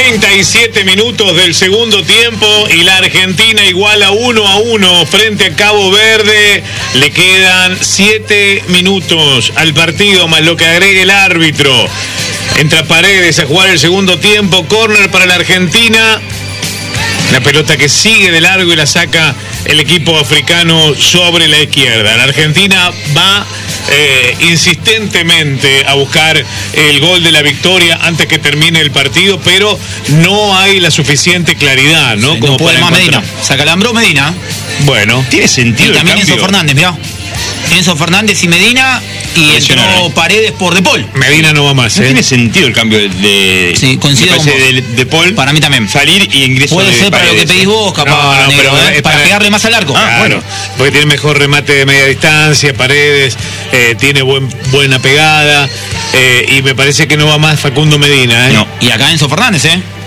37 minutos del segundo tiempo y la Argentina iguala 1-1 frente a Cabo Verde. Le quedan 7 minutos al partido más lo que agregue el árbitro. Entra Paredes a jugar el segundo tiempo. Córner para la Argentina. La pelota que sigue de largo y la saca el equipo africano sobre la izquierda. La Argentina va insistentemente a buscar el gol de la victoria antes que termine el partido, pero no hay la suficiente claridad, ¿no? Sí, como no puede para más Medina. Se acalambró Medina. Bueno. Tiene sentido Y también el cambio. Enzo Fernández, mirá. Enzo Fernández y Medina, y entró Paredes por De Paul. Medina no va más, No tiene sentido el cambio Sí, coincido con vos. de Paul. Para mí también. Salir y ingreso Puede de ser para lo que Paredes. pedís vos, capaz, No, negro, pero es para para- pegarle más al arco. Claro, porque tiene mejor remate de media distancia, Paredes, tiene buena pegada, y me parece que no va más Facundo Medina, ¿eh? No. Y acá Enzo Fernández,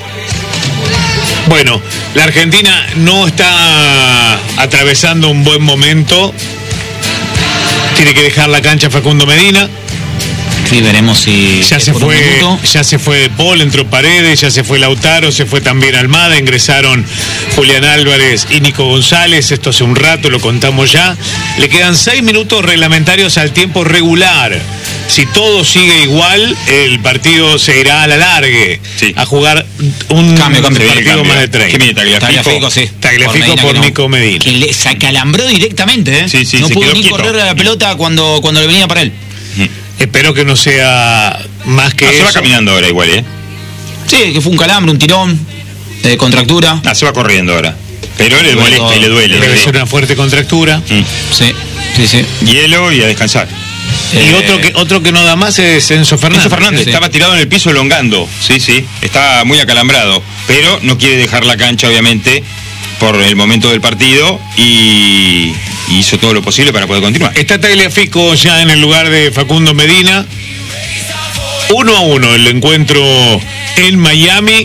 Bueno, la Argentina no está atravesando un buen momento. Tiene que dejar la cancha Facundo Medina. Sí, veremos si Ya es se por un minuto. fue De Paul, entró Paredes, ya se fue Lautaro, se fue también Almada, ingresaron Julián Álvarez y Nico González. Esto hace un rato, lo contamos ya. Le quedan 6 minutos reglamentarios al tiempo regular. Si todo sigue igual, el partido se irá a la largue. Sí. A jugar un Cambio, partido más de 30. ¿Qué viene Tagliafico, sí. Tagliafico por que no. Nico Medina. Que se acalambró directamente, Sí, sí, no se pudo quedó ni quieto. correr a la pelota cuando le venía para él. Espero que no sea más que Se eso. va caminando ahora igual, ¿eh? Sí, que fue un calambre, un tirón, contractura. Se va corriendo ahora. Pero le Duele molesta todo. y le duele. Debe ser una fuerte contractura. Sí. Hielo y a descansar. Y otro que no da más es Enzo Fernández. Enzo Fernández sí. estaba tirado en el piso elongando. Sí. Está muy acalambrado. Pero no quiere dejar la cancha, obviamente, por el momento del partido. Y hizo todo lo posible para poder continuar. Está Tagliafico ya en el lugar de Facundo Medina. 1-1 el encuentro en Miami.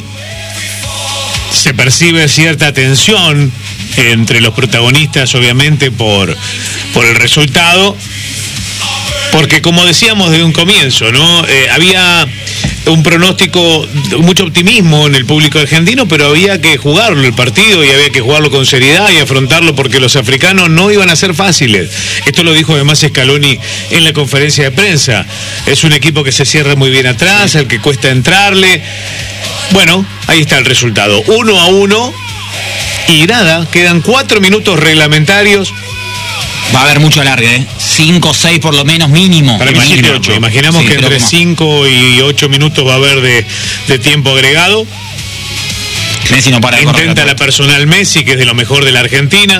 Se percibe cierta tensión entre los protagonistas, obviamente, por el resultado. Porque como decíamos desde un comienzo, ¿no? Había un pronóstico, mucho optimismo en el público argentino, pero había que jugarlo el partido y había que jugarlo con seriedad y afrontarlo porque los africanos no iban a ser fáciles. Esto lo dijo además Scaloni en la conferencia de prensa. Es un equipo que se cierra muy bien atrás, al que cuesta entrarle. Bueno, ahí está el resultado. 1-1 y nada, quedan 4 minutos reglamentarios. Va a haber mucho alargue, 5 o 6 por lo menos mínimo. Para mí Mínimo. 7, 8. Imaginamos Sí, que creo entre que más. 5 y 8 minutos va a haber de tiempo agregado. Messi no para de correr. Intenta la personal Messi, que es de lo mejor de la Argentina.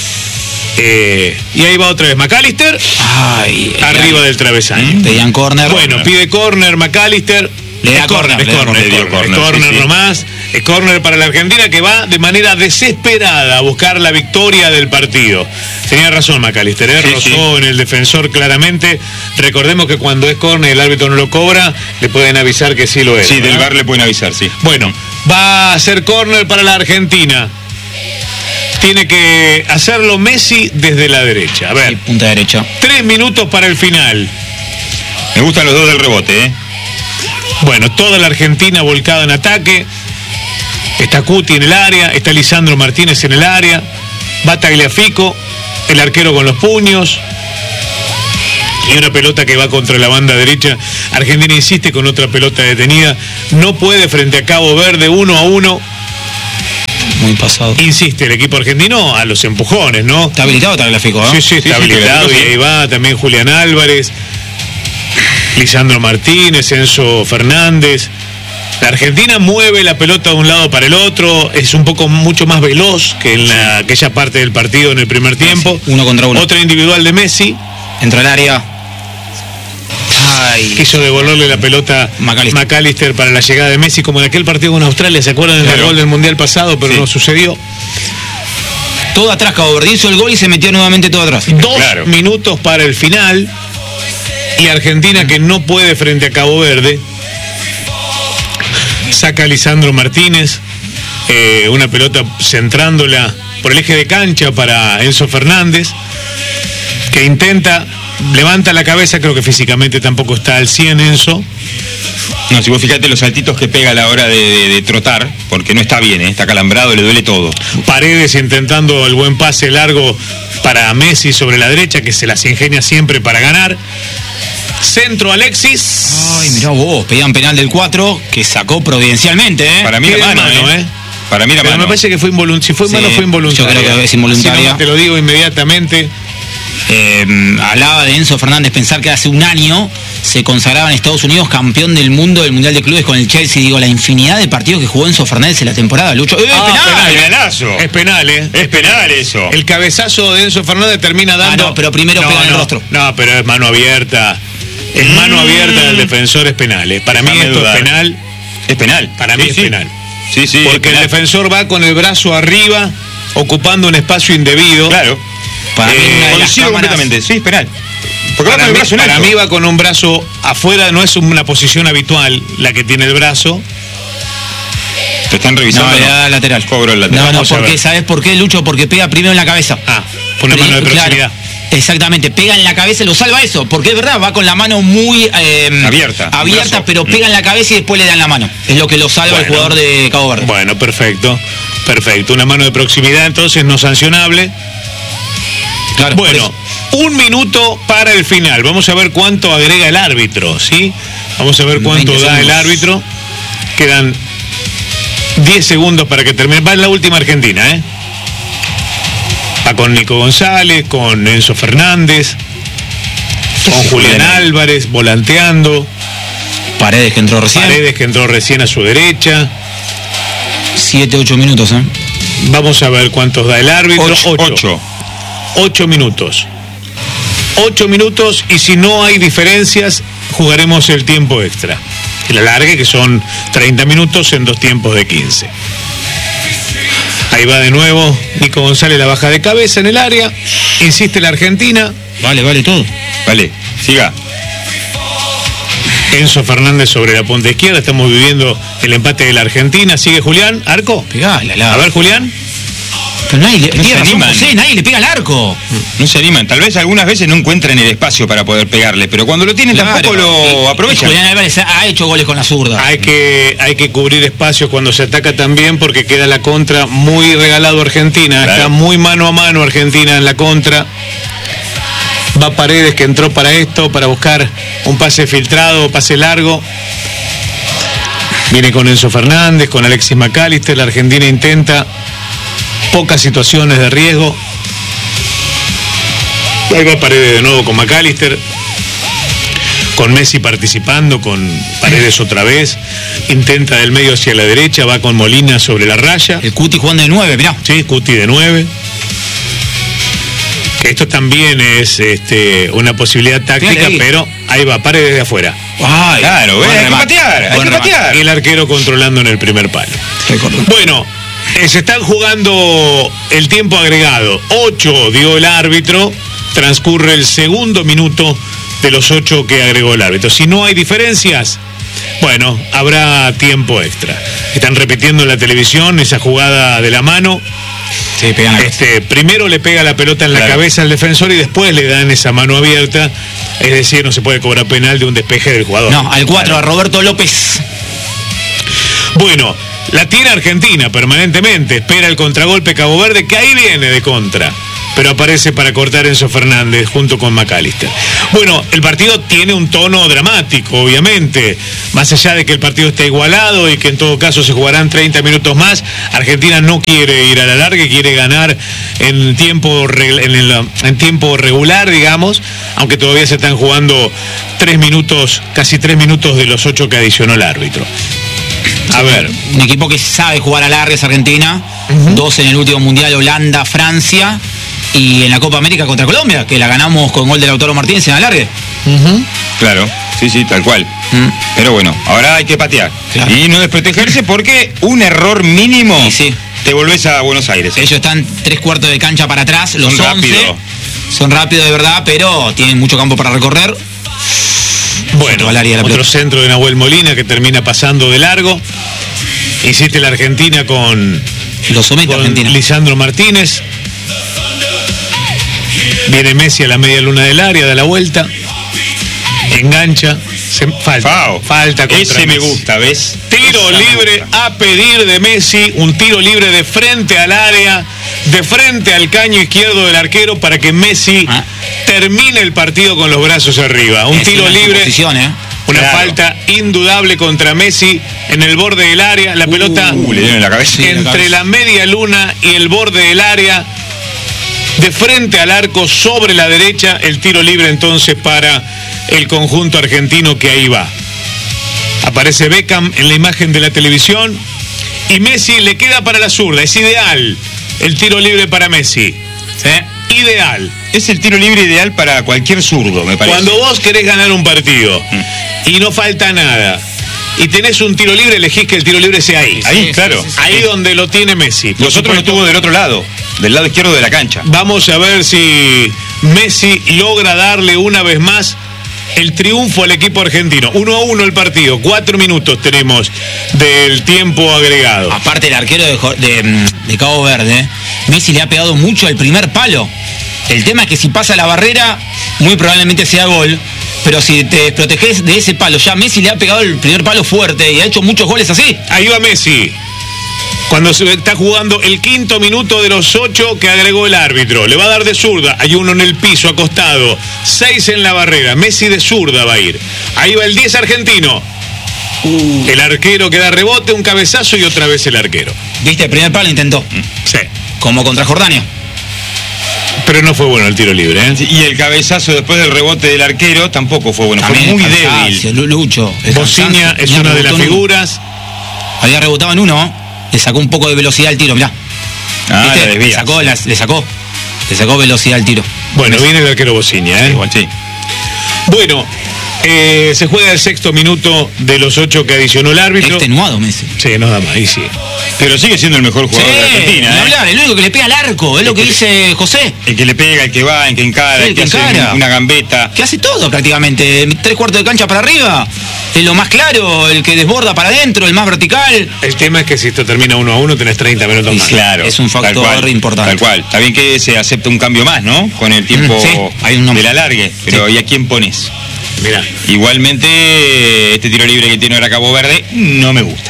Y ahí va otra vez McAllister, arriba del travesaño. Pedían córner. Bueno, pide córner McAllister. Le da Es córner, es le da córner, córner, es córner, córner sí. nomás. Es córner para la Argentina, que va de manera desesperada a buscar la victoria del partido. Tenía razón McAllister, rozó en el defensor claramente. Recordemos que cuando es córner y el árbitro no lo cobra, le pueden avisar que sí lo es. Sí, ¿verdad? del VAR le pueden avisar, sí. Bueno, va a ser córner para la Argentina. Tiene que hacerlo Messi desde la derecha. A ver, Sí, punta derecha. 3 minutos para el final. Me gustan los dos del rebote, ¿eh? Bueno, toda la Argentina volcada en ataque. Está Cuti en el área, está Lisandro Martínez en el área. Va Tagliafico, el arquero con los puños. Y una pelota que va contra la banda derecha. Argentina insiste con otra pelota detenida. No puede frente a Cabo Verde, 1-1. Muy pasado. Insiste el equipo argentino a los empujones, ¿no? Está habilitado Tagliafico, ¿no? Sí, está habilitado, y ahí va también Julián Álvarez, Lisandro Martínez, Enzo Fernández. La Argentina mueve la pelota de un lado para el otro, es un poco mucho más veloz que en aquella parte del partido en el primer tiempo. Uno contra uno. Otra individual de Messi, Entra al área. quiso devolverle la pelota McAllister para la llegada de Messi, como en aquel partido con Australia, ¿se acuerdan del gol del Mundial pasado? Pero no sucedió. Todo atrás, Cabo Verde hizo el gol y se metió nuevamente todo atrás. 2 minutos para el final. Y Argentina, que no puede frente a Cabo Verde, saca a Lisandro Martínez, una pelota centrándola por el eje de cancha para Enzo Fernández, que intenta, levanta la cabeza, creo que físicamente tampoco está al 100 Enzo, No, si vos fijate los saltitos que pega a la hora de trotar, porque no está bien, está calambrado, le duele todo. Paredes intentando el buen pase largo para Messi sobre la derecha, que se las ingenia siempre para ganar. Centro Alexis. Ay, mirá vos, pedían penal del 4, que sacó providencialmente, Para mí la mano, Para mí la Pero mano. me parece que fue involuntaria. Si fue mano, fue involuntaria. Yo creo que es involuntaria. Si no, te lo digo inmediatamente. Hablaba de Enzo Fernández, pensar que hace un año se consagraba en Estados Unidos campeón del mundo del Mundial de Clubes con el Chelsea. Digo, la infinidad de partidos que jugó Enzo Fernández en la temporada, Lucho. Penalazo. Es penal, Es penal eso. El cabezazo de Enzo Fernández termina dando... no, pero primero pega en el rostro. No, pero es mano abierta. Es mano abierta del defensor, es penal. Para mí esto es penal. Es penal. Para mí es penal. Sí, sí. Porque el defensor va con el brazo arriba, ocupando un espacio indebido. Claro. Para mí una de las coincido cámaras... completamente. Sí, es penal. Porque va con el brazo en alto. Para mí va con un brazo afuera, no es una posición habitual la que tiene el brazo. Te están revisando. No, le da lateral. Cobro el lateral. No, porque ¿sabes por qué, Lucho? Porque pega primero en la cabeza. Fue una mano de proximidad. Claro, exactamente, pega en la cabeza y lo salva eso, porque es verdad, va con la mano muy abierta, pero pega en la cabeza y después le dan la mano. Es lo que lo salva el jugador de Cabo Verde. Bueno, perfecto. Una mano de proximidad, entonces no sancionable. Claro, bueno, 1 minuto para el final. Vamos a ver cuánto agrega el árbitro, ¿sí? Vamos a ver cuánto da el árbitro. Quedan 10 segundos para que termine. Va en la última Argentina, ¿eh? Va con Nico González, con Enzo Fernández, con Julián Álvarez, volanteando. Paredes que entró recién a su derecha. 7-8 minutos, ¿eh? Vamos a ver cuántos da el árbitro. 8 minutos. 8 minutos, y si no hay diferencias, jugaremos el tiempo extra. El alargue, que son 30 minutos en 2 tiempos de 15. Ahí va de nuevo Nico González, la baja de cabeza en el área. Insiste la Argentina. Vale todo. Vale, siga. Enzo Fernández sobre la punta izquierda. Estamos viviendo el empate de la Argentina. Sigue Julián, arco. Pegala. A ver, Julián. Pero nadie le pega al arco. No se animan. Tal vez algunas veces no encuentran el espacio para poder pegarle, pero cuando lo tienen tampoco lo aprovechan. Julián Álvarez ha hecho goles con la zurda. Hay que cubrir espacios cuando se ataca también, porque queda la contra muy regalado Argentina. Claro. Está muy mano a mano Argentina en la contra. Va Paredes, que entró para esto, para buscar un pase filtrado, pase largo. Viene con Enzo Fernández, con Alexis McAllister. La Argentina intenta pocas situaciones de riesgo. Ahí va Paredes de nuevo con McAllister, con Messi participando, con Paredes otra vez. Intenta del medio hacia la derecha, va con Molina sobre la raya. El Cuti jugando de 9, mirá. Sí, Cuti de 9. Que esto también es una posibilidad táctica, pero ahí va Paredes de afuera. Ay, claro, hay que patear. Y el arquero controlando en el primer palo. Bueno, se están jugando el tiempo agregado. 8 dio el árbitro. Transcurre el segundo minuto de los 8 que agregó el árbitro. Si no hay diferencias, bueno, habrá tiempo extra. Están repitiendo en la televisión esa jugada de la mano. Sí, pegan primero le pega la pelota en la cabeza al defensor y después le dan esa mano abierta. Es decir, no se puede cobrar penal de un despeje del jugador. No, al 4, a Roberto López. Bueno, la tiene Argentina permanentemente. Espera el contragolpe Cabo Verde, que ahí viene de contra. Pero aparece para cortar Enzo Fernández junto con McAllister. Bueno, el partido tiene un tono dramático, obviamente. Más allá de que el partido está igualado y que en todo caso se jugarán 30 minutos más, Argentina no quiere ir a la larga, quiere ganar en tiempo regular, digamos, aunque todavía se están jugando 3 minutos, casi 3 minutos de los 8 que adicionó el árbitro. A ver. Un equipo que sabe jugar a larga es Argentina. 2 en el último Mundial, Holanda, Francia. Y en la Copa América contra Colombia, que la ganamos con gol de Lautaro Martínez en alargue. Claro, sí, tal cual. Pero bueno, ahora hay que patear. Claro. Y no desprotegerse, porque un error mínimo te volvés a Buenos Aires. Ellos están 3/4 de cancha para atrás, los 11. Son rápidos de verdad, pero tienen mucho campo para recorrer. Bueno, otro centro de Nahuel Molina que termina pasando de largo. Insiste la Argentina con Lisandro Martínez. Viene Messi a la media luna del área, da la vuelta, engancha, Falta contra ese me Messi. gusta, ¿ves? Tiro Esa me libre gusta. a pedir de Messi, un tiro libre de frente al área, de frente al caño izquierdo del arquero para que Messi termine el partido con los brazos arriba. Un tiro libre, una Claro. falta indudable contra Messi en el borde del área, la pelota Le dieron en la cabeza. entre la media luna y el borde del área, de frente al arco, sobre la derecha, el tiro libre entonces para el conjunto argentino que ahí va. Aparece Beckham en la imagen de la televisión y Messi le queda para la zurda. Es ideal el tiro libre para Messi. Ideal. Es el tiro libre ideal para cualquier zurdo, me parece. Cuando vos querés ganar un partido y no falta nada y tenés un tiro libre, elegís que el tiro libre sea ahí. Ahí, claro. Ahí donde lo tiene Messi. Por Nosotros lo supuesto, tuvo del otro lado, del lado izquierdo de la cancha. vamos a ver si Messi logra darle una vez más el triunfo al equipo argentino. 1-1 el partido, 4 minutos tenemos del tiempo agregado. Aparte el arquero de Cabo Verde, Messi le ha pegado mucho al primer palo. El tema es que si pasa la barrera, muy probablemente sea gol. Pero si te desproteges de ese palo, ya Messi le ha pegado el primer palo fuerte y ha hecho muchos goles así. Ahí va Messi. Cuando se está jugando el 5.º minuto de los 8 que agregó el árbitro. Le va a dar de zurda. Hay uno en el piso, acostado. 6 en la barrera. Messi de zurda va a ir. Ahí va el 10 argentino. El arquero que da rebote, un cabezazo y otra vez el arquero. ¿Viste? El primer palo intentó. Sí. Como contra Jordania. Pero no fue bueno el tiro libre, ¿eh? Y el cabezazo después del rebote del arquero tampoco fue bueno, También fue muy el cansancio, débil. Lucho. el Bociña cansancio. es Tenía una de las rebotado en uno. figuras. Había rebotado en uno, le sacó un poco de velocidad al tiro, mirá. Ah, ¿Viste? la desvía. Le sacó velocidad al tiro. Bueno, viene el arquero Bociña, ¿eh? Igual sí. Bueno, se juega el 6.º minuto de los 8 que adicionó el árbitro. Extenuado Messi. Sí, nada más, ahí sí. Pero sigue siendo el mejor jugador de Argentina, ni ¿eh? hablar, el único que le pega al arco, es lo que dice José. El que le pega, el que va, el que encara, Sí, el que el que hace encara. una gambeta. Que hace todo prácticamente, 3/4 de cancha para arriba, es lo más claro, el que desborda para adentro, el más vertical. El tema es que si esto termina 1-1 tenés 30 minutos Y más. Claro. Es un factor tal cual, importante. Tal cual. Está bien que se acepta un cambio más, ¿no? Con el tiempo Sí, hay un nombre. del alargue. Pero ¿y a quién pones? Mirá. Igualmente, este tiro libre que tiene ahora Cabo Verde no me gusta.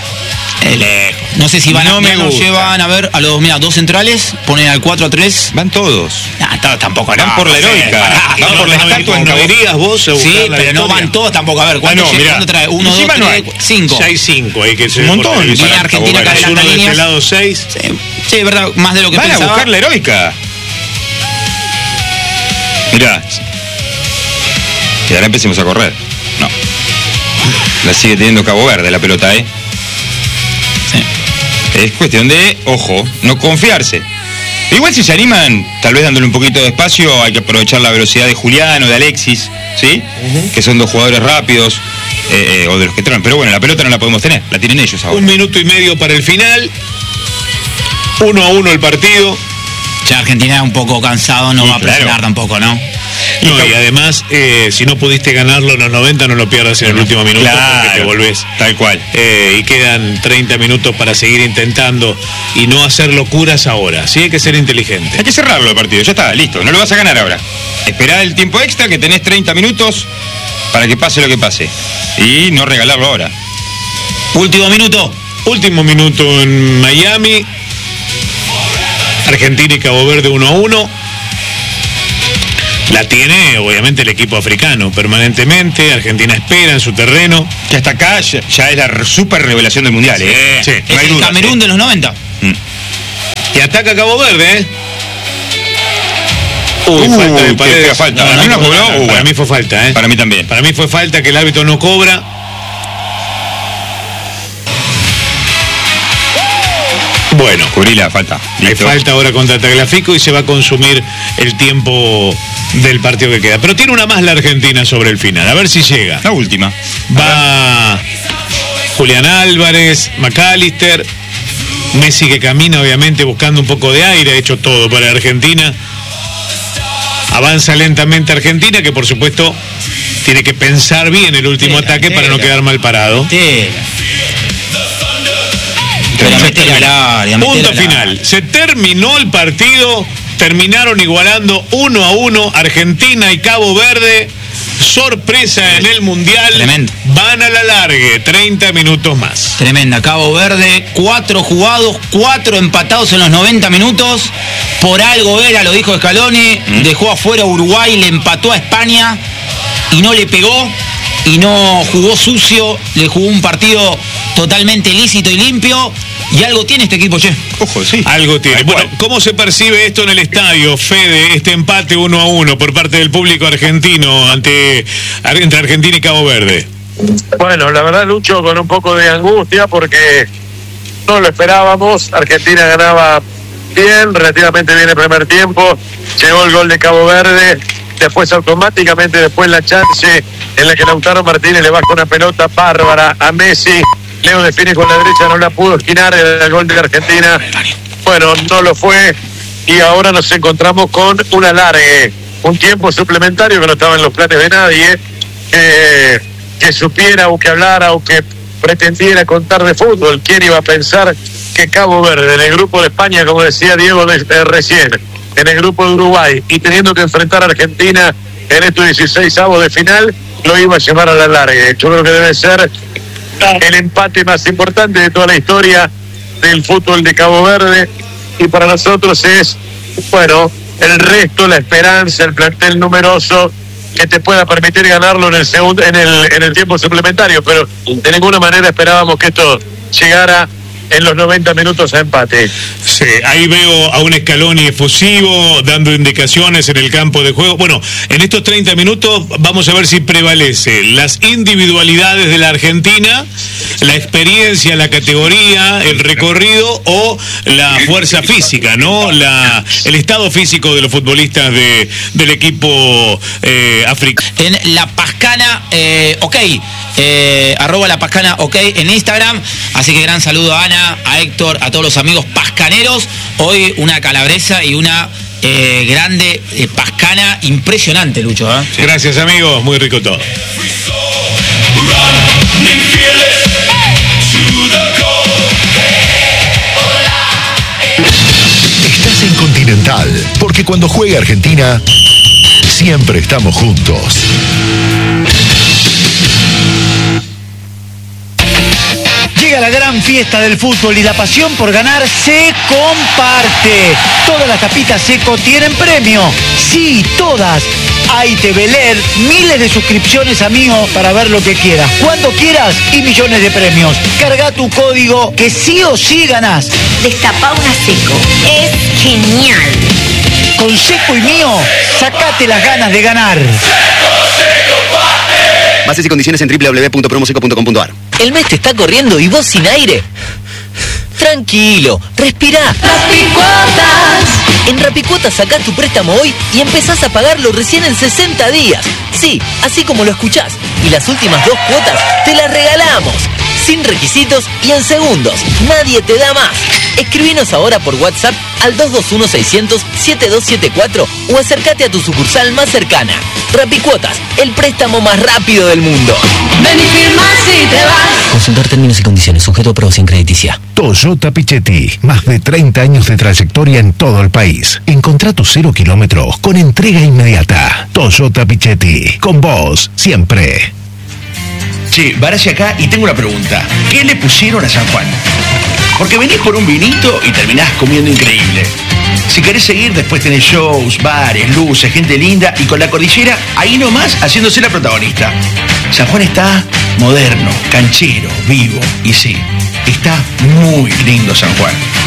No sé si van No a me nos gusta. llevan a ver a los, mira, dos centrales, ponen al 4-3. Van todos. Tampoco Van por la heroica. Van por la estatua en ¿No Cabo Verde. irías vos a buscar Sí, la pero no victoria? van todos tampoco. A ver, ¿cuánto no, mirá. ¿cuánto trae? 1, 2, Encima no 3, hay. 5. Ya hay 5 ahí que se Un montón. por Viene para Argentina Cabo Verde. acá Uno adelanta de este líneas. lado 6. Sí, verdad, más de lo que Van a pensaba. buscar la heroica. Mirá. Y ahora empecemos a correr. No. La sigue teniendo Cabo Verde la pelota, ¿eh? Sí. Es cuestión de, ojo, no confiarse. Igual si se animan, tal vez dándole un poquito de espacio, hay que aprovechar la velocidad de Julián o de Alexis, ¿sí? Que son dos jugadores rápidos, o de los que traen. Pero bueno, la pelota no la podemos tener, la tienen ellos ahora. 1 minuto y medio para el final. 1-1 el partido. Ya Argentina un poco cansado, no Sí, va a presionar claro. tampoco, ¿no? No, y además, si no pudiste ganarlo en los 90, no lo pierdas en el último minuto porque te volvés. Tal cual. Y quedan 30 minutos para seguir intentando y no hacer locuras ahora. Sí, hay que ser inteligente. Hay que cerrarlo el partido, ya está, listo, no lo vas a ganar ahora. Esperá el tiempo extra, que tenés 30 minutos para que pase lo que pase. Y no regalarlo ahora. Último minuto. Último minuto en Miami. Argentina y Cabo Verde 1-1. La tiene obviamente el equipo africano permanentemente. Argentina espera en su terreno. Que hasta acá ya es la super revelación del mundial, ¿eh? Sí. No Es hay el dudas, Camerún ¿eh? de los 90. Y ataca Cabo Verde, ¿eh? Falta de qué Paredes. fea falta. Para mí no cobró. Para Bueno. mí fue falta, ¿eh? Para mí también. Para mí fue falta que el árbitro no cobra. Bueno, Cubrí la falta. hay Listo. falta ahora contra Tagliafico y se va a consumir el tiempo del partido que queda. Pero tiene una más la Argentina sobre el final. A ver si llega. La última. Va Julián Álvarez, McAllister, Messi que camina obviamente buscando un poco de aire, ha hecho todo para Argentina. Avanza lentamente Argentina, que por supuesto tiene que pensar bien el último ataque para no quedar mal parado. Pero metele al área, metele Punto al área. final. Se terminó el partido. Terminaron igualando 1-1 Argentina y Cabo Verde. sorpresa en el Mundial. Tremendo. Van a la largue, 30 minutos más. Tremenda. Cabo Verde, 4 jugados, 4 empatados en los 90 minutos. Por algo era, lo dijo Scaloni, dejó afuera a Uruguay, le empató a España y no le pegó. Y no jugó sucio, le jugó un partido totalmente lícito y limpio. Y algo tiene este equipo, che. Ojo, sí. Algo tiene. Bueno, ¿cómo se percibe esto en el estadio, Fede, este empate 1-1 por parte del público argentino entre Argentina y Cabo Verde? Bueno, la verdad, Lucho, con un poco de angustia porque no lo esperábamos. Argentina ganaba bien, relativamente bien el primer tiempo. Llegó el gol de Cabo Verde. Después automáticamente, después la chance en la que Lautaro Martínez le baja una pelota bárbara a Messi. Leo define con la derecha, no la pudo esquinar, era el gol de Argentina. Bueno, no lo fue y ahora nos encontramos con un alargue, un tiempo suplementario que no estaba en los planes de nadie, que supiera o que hablara o que pretendiera contar de fútbol. ¿Quién iba a pensar que Cabo Verde, en el grupo de España, como decía Diego recién, en el grupo de Uruguay y teniendo que enfrentar a Argentina en estos 16avos de final, lo iba a llevar a la larga? Yo creo que debe ser el empate más importante de toda la historia del fútbol de Cabo Verde, y para nosotros es, bueno, el resto, la esperanza, el plantel numeroso que te pueda permitir ganarlo en el tiempo suplementario, pero de ninguna manera esperábamos que esto llegara en los 90 minutos a empate. Sí, ahí veo a un Scaloni efusivo, dando indicaciones en el campo de juego. Bueno, en estos 30 minutos vamos a ver si prevalece las individualidades de la Argentina, la experiencia, la categoría, el recorrido o la fuerza física, ¿no? El estado físico de los futbolistas del equipo africano. En La Pascana, ok. @ La Pascana, ok, en Instagram. Así que gran saludo a Ana, a Héctor, a todos los amigos pascaneros. Hoy una calabresa y una grande pascana impresionante, Lucho. Gracias, amigos, muy rico todo. Estás en Continental, porque cuando juega Argentina, siempre estamos juntos. Llega la gran fiesta del fútbol y la pasión por ganar se comparte. Todas las tapitas Seco tienen premio. Sí, todas. Hay TV LED, miles de suscripciones, amigo, para ver lo que quieras, cuando quieras y millones de premios. Carga tu código que sí o sí ganás. Destapá una Seco. Es genial. Con Seco y mío, sacate las ganas de ganar. Bases y condiciones en www.promoseco.com.ar. El mes te está corriendo y vos sin aire. Tranquilo, respirá. Rapicuotas. En Rapicuotas sacás tu préstamo hoy y empezás a pagarlo recién en 60 días. Sí, así como lo escuchás. Y las últimas 2 cuotas te las regalamos. Sin requisitos y en segundos. Nadie te da más. Escribinos ahora por WhatsApp al 221-600-7274 o acércate a tu sucursal más cercana. Rapicuotas, el préstamo más rápido del mundo. Ven y firma si te vas. Consultar términos y condiciones, sujeto a aprobación crediticia. Toyota Pichetti, más de 30 años de trayectoria en todo el país. Encontrá tus 0 kilómetros con entrega inmediata. Toyota Pichetti, con vos, siempre. Che, Barassi acá y tengo una pregunta. ¿Qué le pusieron a San Juan? Porque venís por un vinito y terminás comiendo increíble. Si querés seguir, después tenés shows, bares, luces, gente linda y con la cordillera ahí nomás haciéndose la protagonista. San Juan está moderno, canchero, vivo y sí, está muy lindo San Juan.